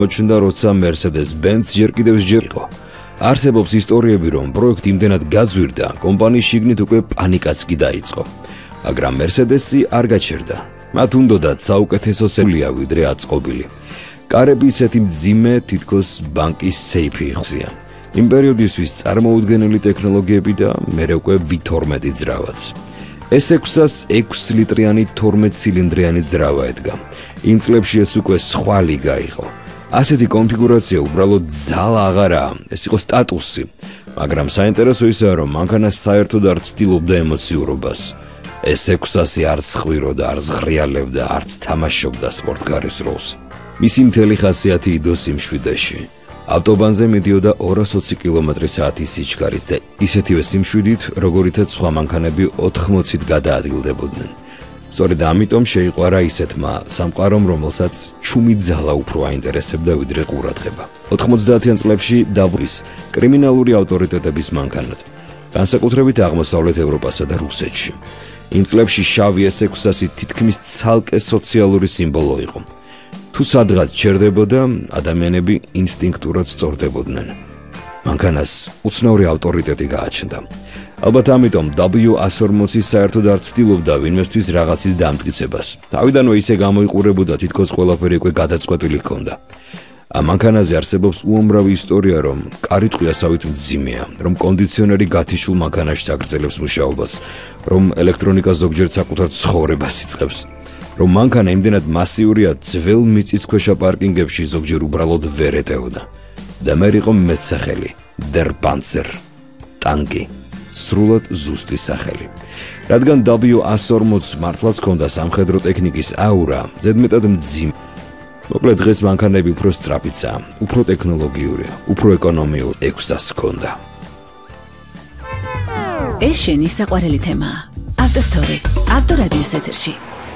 მოჩნდა, როცა Mercedes-Benz ჯერ იყო. არსებობს ისტორიები, რომ პროექტი იმდენად გაძვირდა, კომპანიის შიგნით უკვე პანიკაც კი დაიწყო. მაგრამ Mercedes-ი არ გაჩერდა. მათ უნდოდათ საუკეთესო სელია ვიდრე აწყობილი. კარები ისეთი მძიმე, თითქოს ბანკის სეიფი იხსია. იმ პერიოდისთვის წარმოუდგენელი ტექნოლოგიები და მერე უკვე V12 ძრავაც. S6-ას 6 ლიტრიანი 12 ცილინდრიანი ძრავა ედგა. იმ წლებში ეს უკვე სხვა ლიგა იყო. ასეთი კონფიგურაცია უბრალოდ ძალა აღარაა, ეს იყო სტატუსი, მაგრამ საინტერესო ისაა, რომ მანქანა საერთოდ არ ცდილობდა ემოციურობას. S600 არც ხვიროდა, არც ღრიალებდა, არც თამაშობდა სპორტკარის როლს. მისი მთელი ხასიათი იდო სიმშვიდეში. ავტობანზე მიდიოდა 220 კმ/სთ სიჩქარით და ისეთივე სიმშვიდით, როგორითაც სხვა მანქანები 80-ით გადაადგილდებოდნენ. სწორედ ამიტომ შეიყვარა ისეთმა სამყარომ, რომელსაც ჩუმი ძალა უფრო აინტერესებდა ვიდრე ყურადღება. 90-იან წლებში დაბრის კრიმინალური ავტორიტეტების მანქანად, განსაკუთრებით აღმოსავლეთ ევროპასა და რუსეთში. იმ წლებში შავი S600 თითქმის ცალკე სოციალური სიმბოლო იყო. თუ სადღაც ჩერდებოდა, ადამიანები ინსტინქტურად სწორდებოდნენ. მანქანას უცნაური ავტორიტეტი გააჩნდა. ალბათ ამიტომ W140 საერთოდ არ ცდილობდა ვინმესთვის რაღაცის დამტკიცებას. თავიდანვე ისე გამოიყურებოდა, თითქოს ყველაფერი უკვე გადაწყვეტილი ჰქონდა. ამ მანქანაზე არსებობს უამრავი ისტორია, რომ კარიტყვი ასავით მძიმეა, რომ კონდიციონერი გათიშულ მანქანაში აგრძელებს მუშაობას, რომ ელექტრონიკა ზოგჯერ საკუთარ ცხოვრებას იწყებს, რომ მანქანა იმდენად მასიურია, ძველ მიწისქვეშა პარკინგებში ზოგჯერ უბრალოდ ვერ ეტეოდა. და მე იყო მეტსახელი Der Panzer, ტანკი. სრულად ზუსტი სახელი. რადგან W140 მართლაც ჰქონდა სამხედრო ტექნიკის აურა, ზედმეტად მძიმე. მოკლედ დღეს მანქანები უფრო სწრაფიცაა, უფრო ტექნოლოგიურია, უფრო ეკონომიური. 600 ჰქონდა. ეს შენი საყვარელი თემაა. ავტოსტორი, ავტორადიოს ეთერში.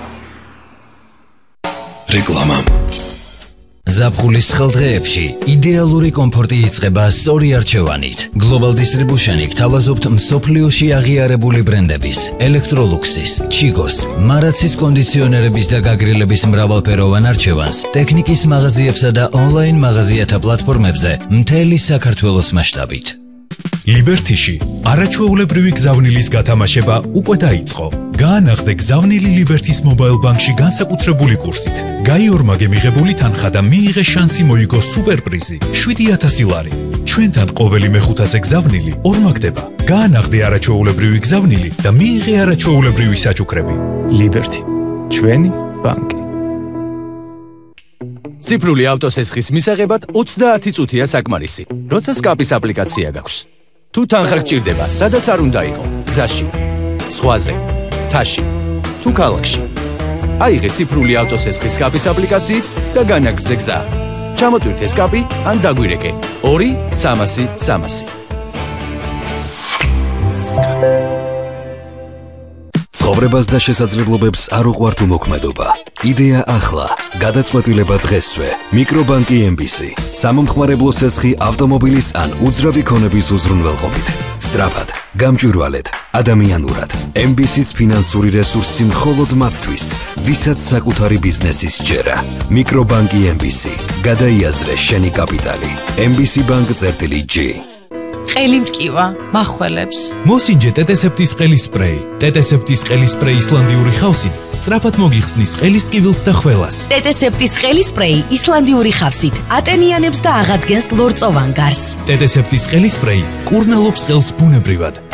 რეკლამა. ზაფხულის ხელდღეებში იდეალური კომფორტი იწყება სწორი არჩევანით. Global Distribution-ი გთავაზობთ მსოფლიოში აღიარებული ბრენდების, Electroluxის, Chigos, Marazis კონდიციონერების და გაგრილების მრავალფეროვან არჩევანს ტექნიკის მაღაზიებსა და ონლაინ მაღაზიათა პლატფორმებზე მთელი საქართველოს მასშტაბით. Liberty-ში არაჩვეულებრივი გზავნილის გათამაშება უკვე დაიწყო. გაანაღდე გზავნილი Liberty-ს Mobile Bank-ში განსაკუთრებული კურსით. გაიორმაგე მიღებული თანხა და მიიღე შანსი მოიგო სუპერპრიზი 7000 ლარი. ჩვენთან ყოველი მეხუთაზე გზავნილი ორმაგდება. გაანაღდე არაჩვეულებრივი გზავნილი და მიიღე არაჩვეულებრივი საჩუქრები. Liberty, ჩვენი ბანკი. ციფრული ავტოსესხის მისაღებად 30 წუთია საკმარისი, როცა სკაპის აპლიკაცია გაქვს. თუ თანხა გჭირდება, სადაც არ უნდა იყო, გზაში, ზღვაზე, თაში, თუ ქალაქში. აიღე ციფრული ავტოსესხის სკაპის აპლიკაციით და განაგრძე გზა. ჩამოტვირთე სკაპი ან დაგვირეკე 2-300-300. ცხოვრებას და შესაძლებლობებს არ უყვართ უმოქმედობა. იდეა ახლა, გადაწყვეტილება დღესვე. მიკრობანკი MBC. სამომხმარებლო სესხი ავტომობილის ან უძრავი ქონების უზრუნველყოფით. სწრაფად, გამჭვირვალედ, ადამიანურად. MBC-ს ფინანსური რესურსი მხოლოდ მათთვის, ვისაც საკუთარი ბიზნესის ჯერა. მიკრობანკი MBC. გადაიაზრე შენი კაპიტალი. MBC Bank-G. ყელი მტკივა, მახველებს. მოსინჯე TT-სეპტის ყელის სპრეი. TT-სეპტის ყელის სპრეი ისლანდიური ხავსით სწრაფად მოგიხსნის ყელის ტკივილს და ხველას. TT-სეპტის ყელის სპრეი ისლანდიური ხავსით ატენიანებს და აღადგენს ლორწოვან გარს. TT-სეპტის ყელის სპრეი კურნალობს ყელს ბუნებრივად.